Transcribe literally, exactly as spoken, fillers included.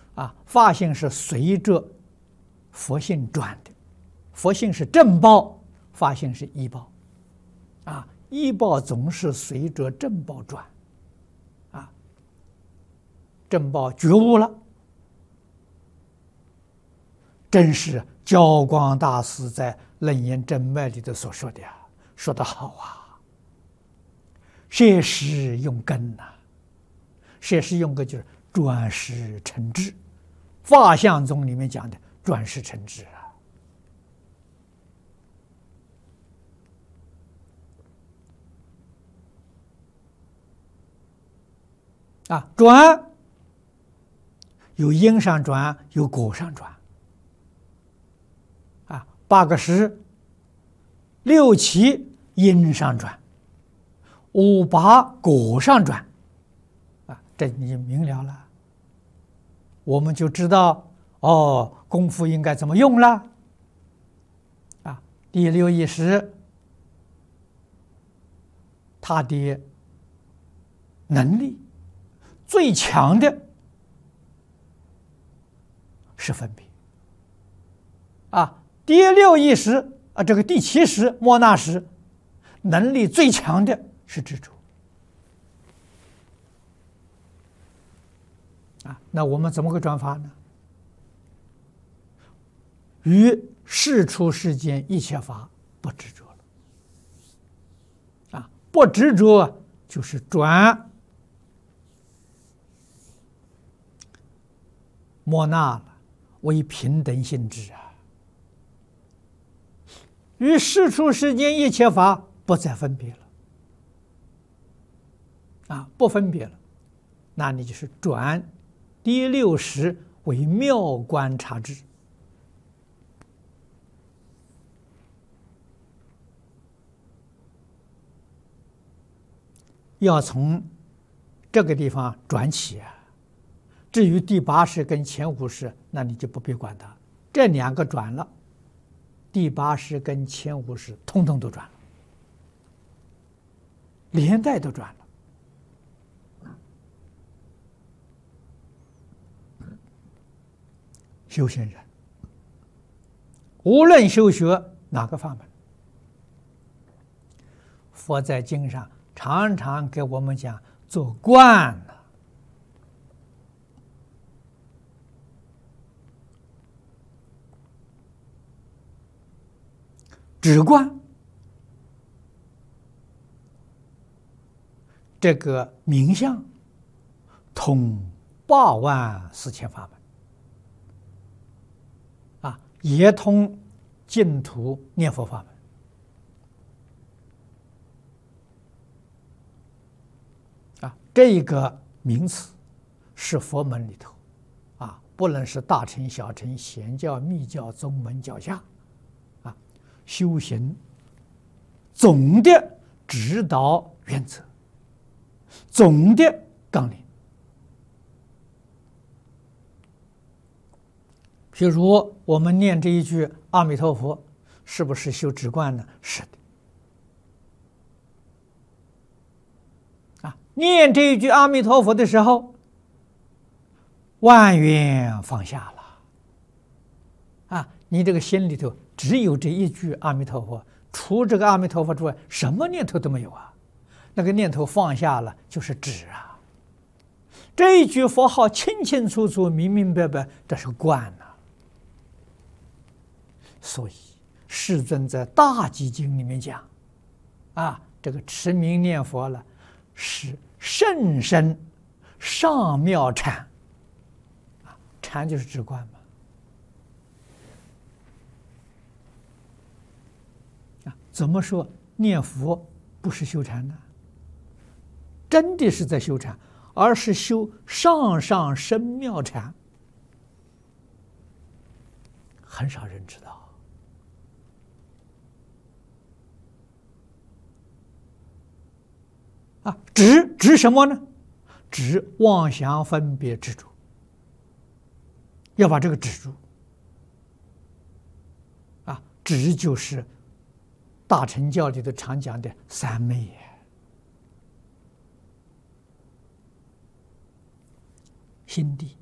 啊，法性是随着佛性转的，佛性是正报，法性是依报，啊，依报总是随着正报转，啊，正报觉悟了，正是教光大师在《楞严正脉》里头所说的呀，说得好啊，摄施用根呐、啊，摄施用根就是转识成智，法相宗里面讲的转识成智啊，啊，转有因上转，有果上转。啊，八个识，六七因上转，五八果上转，啊，这你明了了，我们就知道哦，功夫应该怎么用了。啊，第六意识，他的能力最强的是分别，啊。第六意识啊，这个第七识莫那识，能力最强的是执着啊。那我们怎么个转法呢？于世出世间一切法不执着了啊，不执着就是转莫那了，为平等性质啊。于世出世间一切法不再分别了，啊，不分别了，那你就是转第六识为妙观察智，要从这个地方转起啊。至于第八识跟前五识，那你就不必管它，这两个转了。第八识跟前五识通通都转了，连带都转了。修行人无论修学哪个法门，佛在经上常常给我们讲做观了。止观这个名相通八万四千法门，啊，也通净土念佛法门，啊，这个名词是佛门里头，啊，不论是大乘、小乘、显教、密教、宗门、教下。修行总的指导原则，总的纲领。譬如我们念这一句阿弥陀佛，是不是修止观呢？是的。啊，念这一句阿弥陀佛的时候，万缘放下了。啊，你这个心里头只有这一句阿弥陀佛，除这个阿弥陀佛之外，什么念头都没有啊。那个念头放下了，就是止啊。这一句佛号清清楚楚、明明白白，这是观呐、啊。所以世尊在《大集经》里面讲，啊，这个持名念佛了，是甚深上妙禅，啊，禅就是止观嘛。怎么说念佛不是修禅呢？真的是在修禅，而是修上上深妙禅，很少人知道。啊，止止什么呢？止妄想分别执着，要把这个止住。啊，止就是大乘教里头常讲的三昧也，心地、